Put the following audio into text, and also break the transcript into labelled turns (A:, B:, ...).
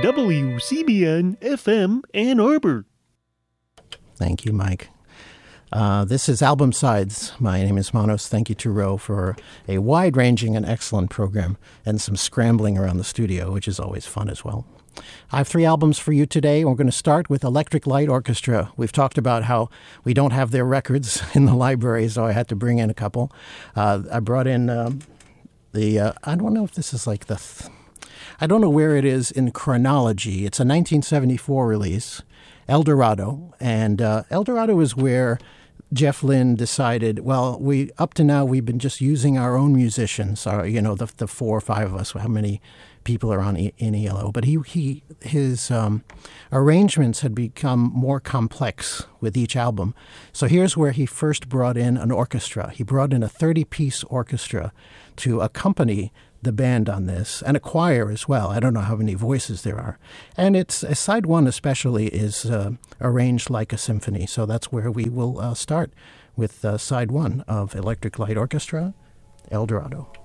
A: WCBN FM Ann Arbor.
B: Thank you, Mike. This is Album Sides. My name is Manos. Thank you to Ro for a wide-ranging and excellent program and some scrambling around the studio, which is always fun as well. I have 3 albums for you today. We're going to start with Electric Light Orchestra. We've talked about how we don't have their records in the library, so I had to bring in a couple. I brought in I don't know if this is like I don't know where it is in chronology. It's a 1974 release, El Dorado. And El Dorado is where Jeff Lynne decided, well, up to now we've been just using our own musicians, the 4 or 5 of us, how many people are in ELO. But his arrangements had become more complex with each album. So here's where he first brought in an orchestra. He brought in a 30-piece orchestra to accompany the band on this, and a choir as well. I don't know how many voices there are. And it's side 1 especially is arranged like a symphony. So that's where we will start with side 1 of Electric Light Orchestra, El Dorado.